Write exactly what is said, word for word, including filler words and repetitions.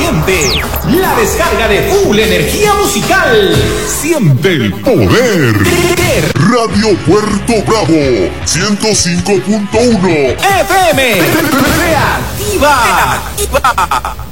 siente la descarga de full energía musical. Siente el poder. Radio Puerto Bravo, ciento cinco punto uno F M. Reactiva.